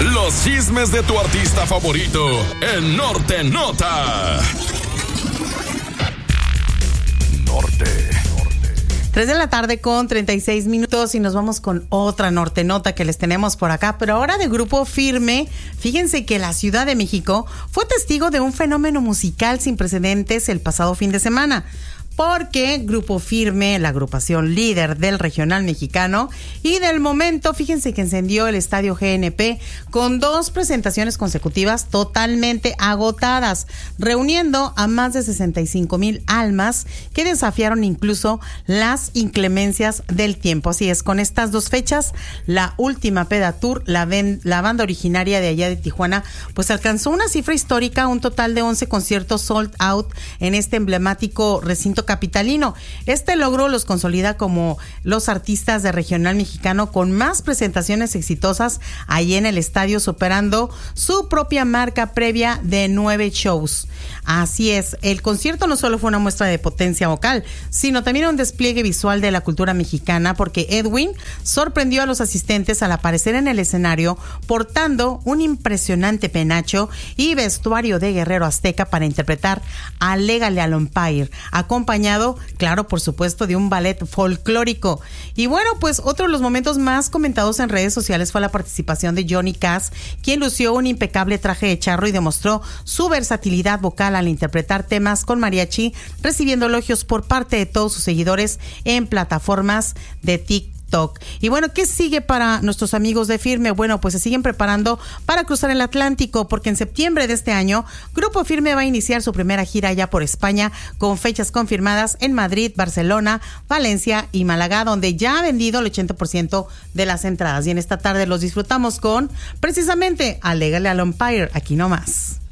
Los chismes de tu artista favorito en Norte Nota. Norte. 3 de la tarde con 36 minutos y nos vamos con otra Norte Nota que les tenemos por acá, pero ahora de Grupo Firme. Fíjense que la Ciudad de México fue testigo de un fenómeno musical sin precedentes el pasado fin de semana, porque Grupo Firme, la agrupación líder del regional mexicano y del momento, fíjense que encendió el Estadio GNP con 2 presentaciones consecutivas totalmente agotadas, reuniendo a más de 65,000 almas que desafiaron incluso las inclemencias del tiempo. Así es, con estas 2 fechas, la última Peda Tour, la banda originaria de allá de Tijuana, pues alcanzó una cifra histórica, un total de 11 conciertos sold out en este emblemático recinto capitalino. Este logro los consolida como los artistas de regional mexicano con más presentaciones exitosas ahí en el estadio, superando su propia marca previa de 9 shows. Así es, el concierto no solo fue una muestra de potencia vocal, sino también un despliegue visual de la cultura mexicana, porque Edwin sorprendió a los asistentes al aparecer en el escenario portando un impresionante penacho y vestuario de guerrero azteca para interpretar Alégale al Empire, acompañado, claro, por supuesto, de un ballet folclórico. Y bueno, pues otro de los momentos más comentados en redes sociales fue la participación de Johnny Cass, quien lució un impecable traje de charro y demostró su versatilidad vocal al interpretar temas con mariachi, recibiendo elogios por parte de todos sus seguidores en plataformas de TikTok. Y bueno, ¿qué sigue para nuestros amigos de Firme? Bueno, pues se siguen preparando para cruzar el Atlántico, porque en septiembre de este año, Grupo Firme va a iniciar su primera gira ya por España, con fechas confirmadas en Madrid, Barcelona, Valencia y Málaga, donde ya ha vendido el 80% de las entradas. Y en esta tarde los disfrutamos con, precisamente, Alégale al Empire, aquí nomás.